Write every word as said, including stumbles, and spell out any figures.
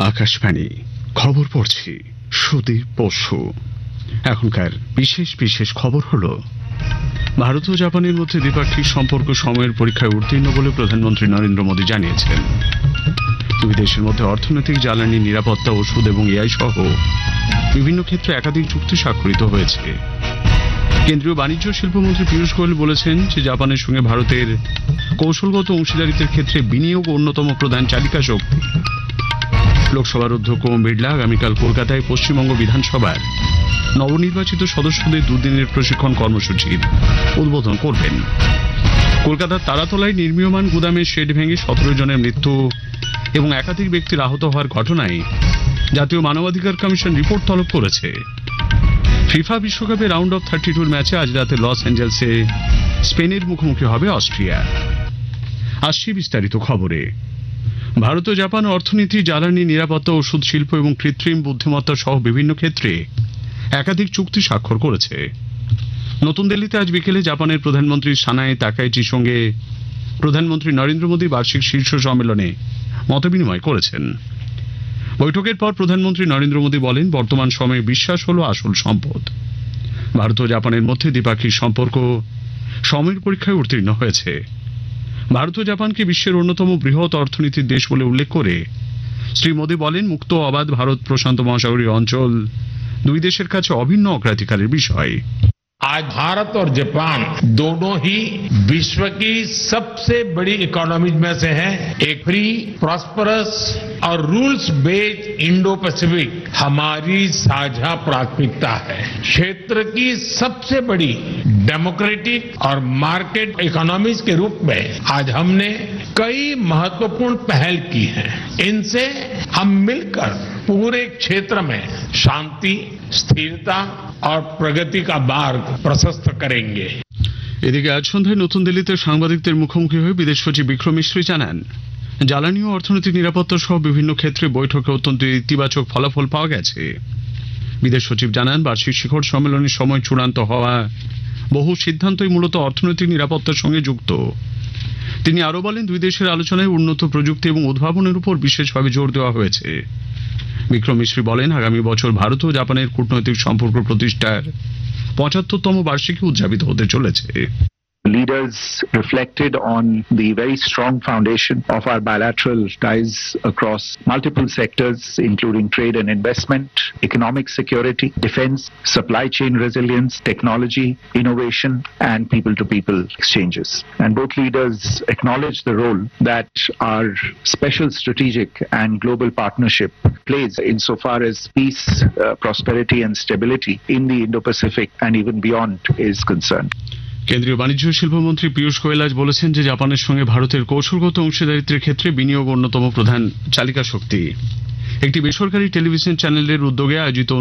আকাশবাণী খবর পড়ছি সুদীপ বসু। এখনকার বিশেষ বিশেষ খবর হলো, ভারত ও জাপানের মধ্যে দ্বিপাক্ষিক সম্পর্ক সময়ের পরীক্ষায় উত্তীর্ণ বলে প্রধানমন্ত্রী নরেন্দ্র মোদী জানিয়েছেন। দুই দেশের মধ্যে অর্থনৈতিক, জ্বালানি, নিরাপত্তা, ওষুধ এবং এআই সহ বিভিন্ন ক্ষেত্রে একাধিক চুক্তি স্বাক্ষরিত হয়েছে। কেন্দ্রীয় বাণিজ্য শিল্পমন্ত্রী পীযূষ গোয়েল বলেছেন যে জাপানের সঙ্গে ভারতের কৌশলগত অংশীদারিত্বের ক্ষেত্রে বিনিয়োগ অন্যতম প্রধান চালিকা শক্তি। লোকসভার অধ্যক্ষ ওম বিড়লা আগামীকাল কলকাতায় পশ্চিমবঙ্গ বিধানসভার নবনির্বাচিত সদস্যদের দুদিনের প্রশিক্ষণ কর্মসূচির উদ্বোধন করবেন। কলকাতার তারাতলায় নির্মীয়মান গুদামের শেড ভেঙে সতেরো জনের মৃত্যু এবং একাধিক ব্যক্তির আহত হওয়ার ঘটনায় জাতীয় মানবাধিকার কমিশন রিপোর্ট তলব করেছে। ফিফা বিশ্বকাপের রাউন্ড অফ থার্টি টুর ম্যাচে আজ রাতে লস অ্যাঞ্জেলসে স্পেনের মুখোমুখি হবে অস্ট্রিয়া। আসছি বিস্তারিত খবরে। ভারত ও জাপান অর্থনীতি, জ্বালানি, নিরাপত্তা, ওষুধ শিল্প এবং কৃত্রিম বুদ্ধিমত্তা সহ বিভিন্ন ক্ষেত্রে একাধিক চুক্তি স্বাক্ষর করেছে। নতুন দিল্লিতে আজ বিকেলে জাপানের প্রধানমন্ত্রী সানায়ে তাকাইচির সঙ্গে প্রধানমন্ত্রী নরেন্দ্র মোদী বার্ষিক শীর্ষ সম্মেলনে মতবিনিময় করেছেন। বৈঠকের পর প্রধানমন্ত্রী নরেন্দ্র মোদী বলেন, বর্তমান সময়ে বিশ্বাস হল আসল সম্পদ। ভারত ও জাপানের মধ্যে দ্বিপাক্ষিক সম্পর্ক সময়ের পরীক্ষায় উত্তীর্ণ হয়েছে। ভারত ও জাপানকে বিশ্বের অন্যতম বৃহৎ অর্থনীতির দেশ বলে উল্লেখ করে শ্রী মোদী বলেন, মুক্ত অবাধ ভারত প্রশান্ত মহাসাগরীয় অঞ্চল দুই দেশের কাছে অভিন্ন অগ্রাধিকারের বিষয়। आज भारत और जापान दोनों ही विश्व की सबसे बड़ी इकोनॉमीज में से हैं। एक फ्री, प्रॉस्परस और रूल्स बेस्ड इंडो पैसिफिक हमारी साझा प्राथमिकता है। क्षेत्र की सबसे बड़ी डेमोक्रेटिक और मार्केट इकोनॉमीज के रूप में आज हमने कई महत्वपूर्ण पहल की हैं। इनसे हम मिलकर पूरे क्षेत्र में शांति, स्थिरता और प्रगति का मार्ग प्रशस्त करेंगे। এদিকে আজ সন্ধ্যায় নতুন দিল্লিতে সাংবাদিকদের মুখোমুখি হয়ে বিদেশ সচিব বিক্রম মিশ্রি জানান, জ্বালানি ও অর্থনৈতিক নিরাপত্তা সহ বিভিন্ন ক্ষেত্রে বৈঠকে অত্যন্ত ইতিবাচক ফলাফল পাওয়া গেছে। বিদেশ সচিব জানান, বার্ষিক শিখর সম্মেলনের সময় চূড়ান্ত হওয়া বহু সিদ্ধান্তই মূলত অর্থনৈতিক নিরাপত্তার সঙ্গে যুক্ত। তিনি আরো বলেন, দুই দেশের আলোচনায় উন্নত প্রযুক্তি এবং উদ্ভাবনের উপর বিশেষভাবে জোর দেওয়া হয়েছে। বিক্রম মিশ্রি বলেন, আগামী বছর ভারত ও জাপানের কূটনৈতিক সম্পর্ক প্রতিষ্ঠার পঁচাত্তরতম বার্ষিকী উদযাপিত হতে চলেছে। Leaders reflected on the very strong foundation of our bilateral ties across multiple sectors, including trade and investment, economic security, defense, supply chain resilience, technology, innovation, and people-to-people exchanges. And both leaders acknowledged the role that our special strategic and global partnership plays insofar as peace, uh, prosperity, and stability in the Indo-Pacific and even beyond is concerned. কেন্দ্রীয় বাণিজ্য শিল্পমন্ত্রী পীযূষ গোয়েল আজ বলেছেন যে জাপানের সঙ্গে ভারতের কৌশলগত অংশীদারিত্বের ক্ষেত্রে বিনিয়োগ অন্যতম প্রধান চালিকা শক্তি। একটি বেসরকারি টেলিভিশন চ্যানেলের উদ্যোগে আয়োজিত